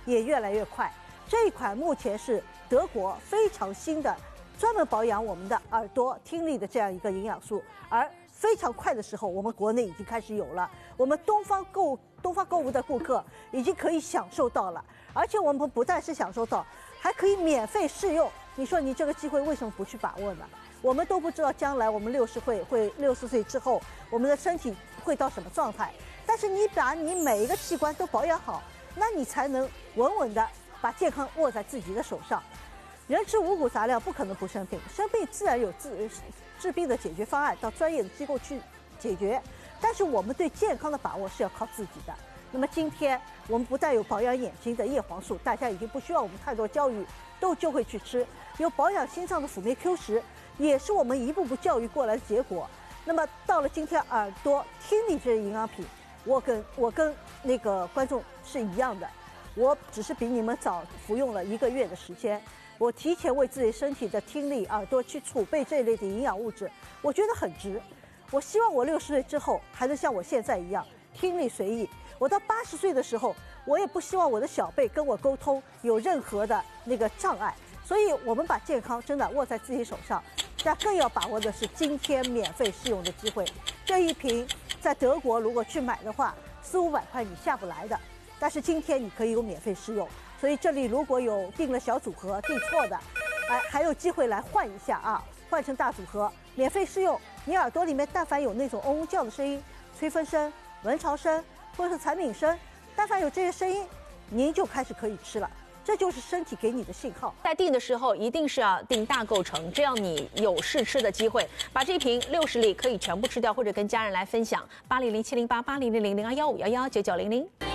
也越来越快。这一款目前是德国非常新的，专门保养我们的耳朵听力的这样一个营养素，而非常快的时候，我们国内已经开始有了，我们东方购物的顾客已经可以享受到了，而且我们不但是享受到，还可以免费试用。你说你这个机会为什么不去把握呢？我们都不知道将来我们60岁之后，我们的身体会到什么状态。但是你把你每一个器官都保养好，那你才能稳稳的把健康握在自己的手上。人吃五谷杂粮不可能不生病，生病自然有治病的解决方案，到专业的机构去解决。但是我们对健康的把握是要靠自己的。那么今天我们不但有保养眼睛的叶黄素，大家已经不需要我们太多教育，就会去吃；有保养心脏的辅酶 Q10，也是我们一步步教育过来的结果。那么到了今天耳朵听力这些营养品，我跟那个观众是一样的，我只是比你们早服用了1个月的时间。我提前为自己身体的听力、耳朵去储备这一类的营养物质，我觉得很值。我希望我60岁之后还能像我现在一样听力随意。我到80岁的时候，我也不希望我的小辈跟我沟通有任何的那个障碍。所以我们把健康真的握在自己手上，但更要把握的是今天免费试用的机会。这一瓶在德国如果去买的话，400-500块你下不来的，但是今天你可以有免费试用。所以这里如果有订了小组合订错的，还有机会来换一下啊，换成大组合，免费试用。你耳朵里面但凡有那种嗡嗡叫的声音、吹风声、蚊巢声或者是蝉鸣声，但凡有这些声音，您就开始可以吃了。这就是身体给你的信号。 在订的时候一定是要订大购成，这样你有试吃的机会。把这一瓶60粒可以全部吃掉，或者跟家人来分享。80070880000215119900。